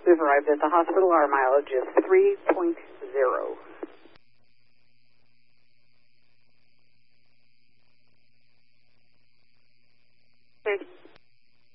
We've arrived at the hospital. Our mileage is 3.0.